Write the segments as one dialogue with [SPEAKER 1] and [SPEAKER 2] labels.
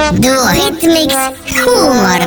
[SPEAKER 1] Duohitmiks huumor.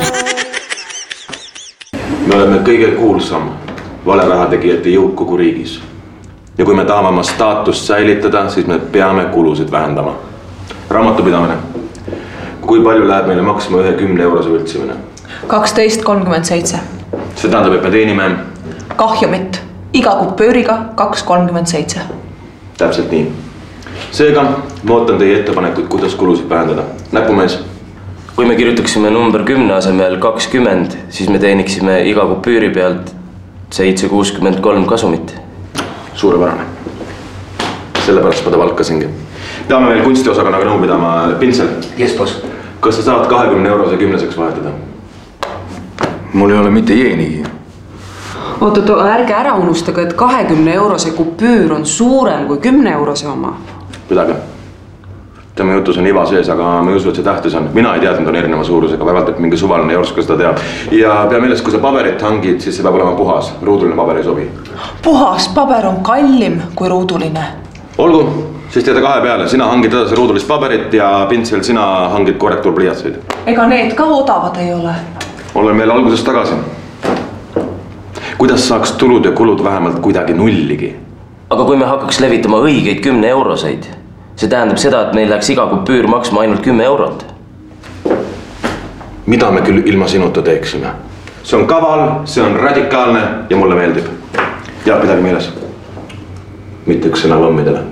[SPEAKER 2] Me oleme kõige kuulsam valerahategijate jõuk kogu riigis. Ja kui me tahame oma staatust säilitada, siis me peame kulusid vähendama. Raamatupidamine. Kui palju läheb meile maksma ühe 10 eurose võltsimine?
[SPEAKER 3] 12,37.
[SPEAKER 2] See tähendab, et me teenime
[SPEAKER 3] kahjumit. Iga kupööriga 2,37.
[SPEAKER 2] Täpselt nii. Seega, ma ootan teie ettepanekuid, kuidas kulusid vähendada. Näpumees.
[SPEAKER 4] Kui me kirjutaksime number 10 asemel 20, siis me teeniksime iga kupüüri pealt 7,63 kasumit.
[SPEAKER 2] Suurepärane. Sellepärast ma ta valkasingi. Peame veel kunstiosakonnaga nõu pidama. Pinsel.
[SPEAKER 5] Yes, boss.
[SPEAKER 2] Kas sa saad 20 eurose 10-seks vahetada?
[SPEAKER 5] Mul ei ole mitte jeenigi.
[SPEAKER 6] Oota, ärge ära unustage, et 20 eurose kupüür on suurem kui 10 eurose oma.
[SPEAKER 2] Pidage. Tema jutus on iva sees, aga ma ei usu, et see tähtis on. Mina ei teadnud on erineva suurusega, vähemalt, et mingi suvaline jorska seda teab. Ja pea meeles, kui sa paberit hangid, siis see peab olema puhas. Ruuduline paber ei sobi.
[SPEAKER 3] Puhas paber on kallim kui ruuduline.
[SPEAKER 2] Olgu, siis teada 2 peale. Sina hangid edasi ruudulist paberit ja Pintsel, sina hangid korrektuurpliiatseid.
[SPEAKER 3] Ega need ka odavad ei ole.
[SPEAKER 2] Olen veel algusest tagasi. Kuidas saaks tulud ja kulud vähemalt kuidagi nulligi?
[SPEAKER 4] Aga kui me hakkaks levitama õigeid 10 euroseid, see tähendab seda, et meil läheks iga kupüür maksma ainult 10 eurot. Mida
[SPEAKER 2] me küll ilma sinuta teeksime? See on kaval, see on radikaalne ja mulle meeldib. Ja pidage meeles. Mitte üks sõna lommidele.